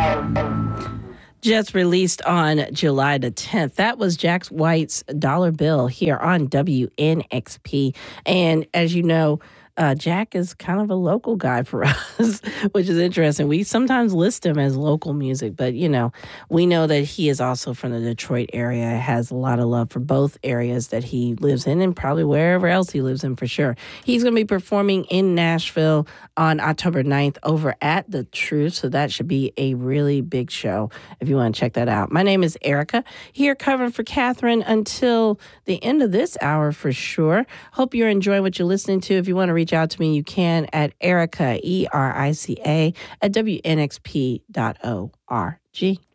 Just released on July the 10th. That was Jack White's Dollar Bill here on WNXP. And as you know, Jack is kind of a local guy for us, which is interesting. We sometimes list him as local music, but we know that he is also from the Detroit area, has a lot of love for both areas that he lives in and probably wherever else he lives in for sure. He's going to be performing in Nashville on October 9th over at The Truth, so that should be a really big show if you want to check that out. My name is Erica, here covering for Catherine until the end of this hour for sure. Hope you're enjoying what you're listening to. If you want to reach out to me, you can at Erica, ERICA, at WNXP.org.